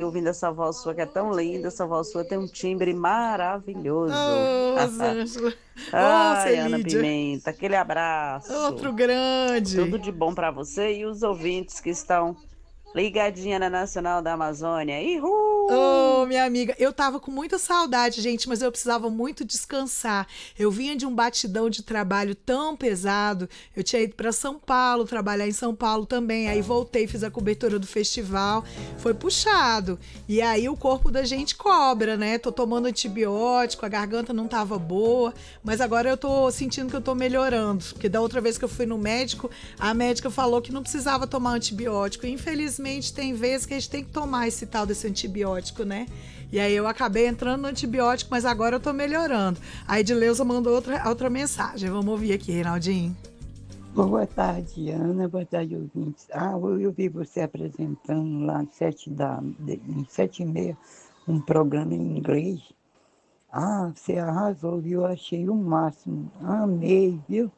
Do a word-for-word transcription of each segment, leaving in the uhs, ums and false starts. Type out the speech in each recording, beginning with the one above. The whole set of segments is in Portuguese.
ouvindo essa voz sua que é tão linda. Essa voz sua tem um timbre maravilhoso. Ô, Rosângela. Ô, Ai, Ana Celídia. Pimenta, aquele abraço. Outro grande. Tudo de bom para você e os ouvintes que estão ligadinha na Nacional da Amazônia. Ô, Uhul! minha amiga, eu tava com muita saudade, gente, mas eu precisava muito descansar. Eu vinha de um batidão de trabalho tão pesado. Eu tinha ido para São Paulo, trabalhar em São Paulo também. Aí voltei, fiz a cobertura do festival. Foi puxado. E aí o corpo da gente cobra, né? Tô tomando antibiótico, a garganta não tava boa, mas agora eu tô sentindo que eu tô melhorando. Porque da outra vez que eu fui no médico, a médica falou que não precisava tomar antibiótico. E, infelizmente, tem vezes que a gente tem que tomar esse tal desse antibiótico, né? E aí eu acabei entrando no antibiótico, mas agora eu tô melhorando. A Edileuza mandou outra, outra mensagem. Vamos ouvir aqui, Reinaldinho. Boa tarde, Ana. Boa tarde, ouvintes. Ah, eu, eu vi você apresentando lá às sete da, de, em sete e meia um programa em inglês. Ah, você arrasou, viu? Eu achei o máximo. Amei, viu?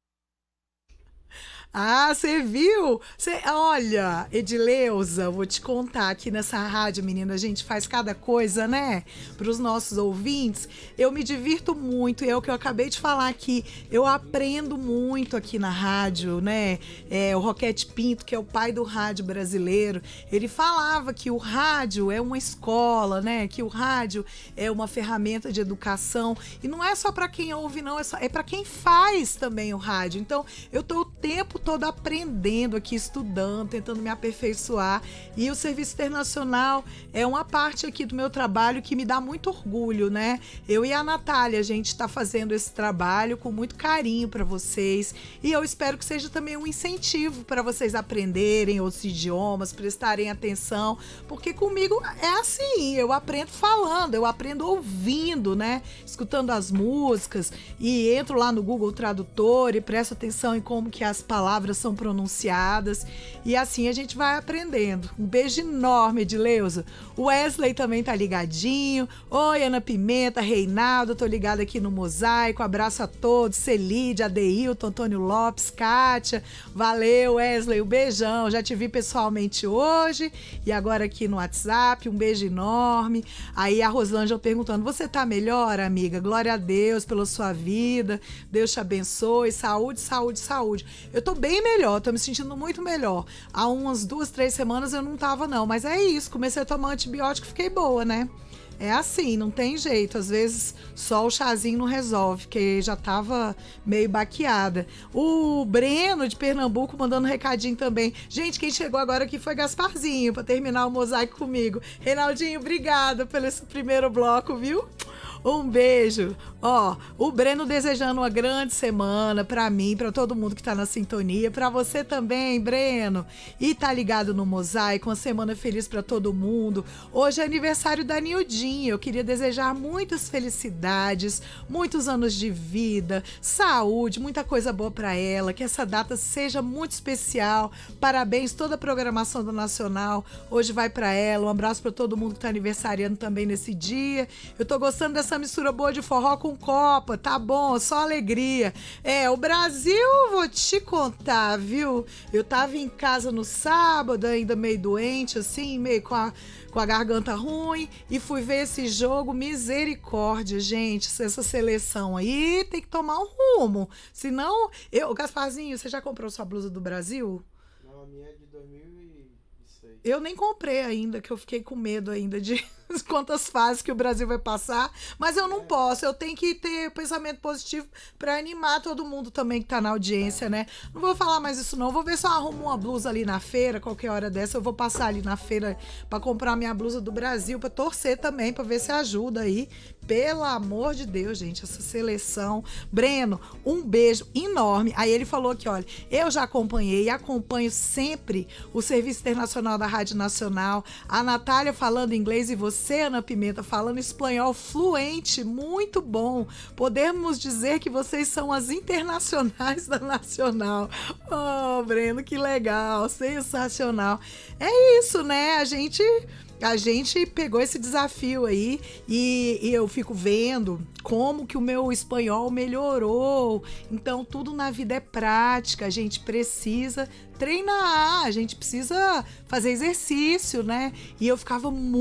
Ah, você viu? Cê, olha, Edileuza, vou te contar aqui nessa rádio, menina, a gente faz cada coisa, né? Para os nossos ouvintes. Eu me divirto muito, é o que eu acabei de falar aqui. Eu aprendo muito aqui na rádio, né? É, o Roquete Pinto, que é o pai do rádio brasileiro, ele falava que o rádio é uma escola, né? Que o rádio é uma ferramenta de educação. E não é só para quem ouve, não, é, só, é para quem faz também o rádio. Então, eu tô o tempo todo aprendendo aqui, estudando, tentando me aperfeiçoar. E o Serviço Internacional é uma parte aqui do meu trabalho que me dá muito orgulho, né? Eu e a Natália, a gente está fazendo esse trabalho com muito carinho para vocês. E eu espero que seja também um incentivo para vocês aprenderem outros idiomas, prestarem atenção, porque comigo é assim, eu aprendo falando, eu aprendo ouvindo, né? Escutando as músicas e entro lá no Google Tradutor e presto atenção em como que as palavras são pronunciadas e assim a gente vai aprendendo. Um beijo enorme, Edileuza. O Wesley também tá ligadinho. Oi, Ana Pimenta, Reinaldo, tô ligada aqui no Mosaico. Abraço a todos. Celide, Adeilton, Antônio Lopes, Kátia. Valeu, Wesley, um beijão. Já te vi pessoalmente hoje e agora aqui no WhatsApp. Um beijo enorme. Aí a Rosângela perguntando, você tá melhor, amiga? Glória a Deus pela sua vida. Deus te abençoe. Saúde, saúde, saúde. Eu tô bem melhor, tô me sentindo muito melhor. Há umas duas, três semanas eu não tava, não. Mas é isso, comecei a tomar antibiótico e fiquei boa, né? É assim, não tem jeito. Às vezes só o chazinho não resolve, porque já tava meio baqueada. O Breno de Pernambuco mandando um recadinho também. Gente, quem chegou agora aqui foi Gasparzinho, pra terminar o mosaico comigo. Reinaldinho, obrigada pelo esse primeiro bloco, viu? Um beijo. Ó, o Breno desejando uma grande semana pra mim, pra todo mundo que tá na sintonia, pra você também, Breno. E tá ligado no Mosaico, uma semana feliz pra todo mundo. Hoje é aniversário da Nildinha. Eu queria desejar muitas felicidades, muitos anos de vida, saúde, muita coisa boa pra ela, que essa data seja muito especial. Parabéns toda a programação do Nacional. Hoje vai pra ela. Um abraço pra todo mundo que tá aniversariando também nesse dia. Eu tô gostando dessa essa mistura boa de forró com copa, tá bom, só alegria. É, o Brasil, vou te contar, viu? Eu tava em casa no sábado, ainda meio doente, assim, meio com a, com a garganta ruim, e fui ver esse jogo, misericórdia, gente, essa seleção aí tem que tomar um rumo, senão, eu, Gasparzinho, você já comprou sua blusa do Brasil? Não, a minha é de dois mil e seis. Eu nem comprei ainda, que eu fiquei com medo ainda de quantas fases que o Brasil vai passar, mas eu não posso, eu tenho que ter pensamento positivo para animar todo mundo também que tá na audiência, né? Não vou falar mais isso não, vou ver se eu arrumo uma blusa ali na feira, qualquer hora dessa eu vou passar ali na feira para comprar minha blusa do Brasil, para torcer também, para ver se ajuda aí. Pelo amor de Deus, gente, essa seleção. Breno, um beijo enorme. Aí ele falou que, olha, eu já acompanhei e acompanho sempre o Serviço Internacional da Rádio Nacional. A Natália falando inglês e você, Ana Pimenta, falando espanhol fluente, muito bom. Podemos dizer que vocês são as internacionais da Nacional. Oh, Breno, que legal, sensacional. É isso, né? A gente... A gente pegou esse desafio aí e, e eu fico vendo como que o meu espanhol melhorou. Então, tudo na vida é prática. A gente precisa treinar, a gente precisa fazer exercício, né? E eu ficava muito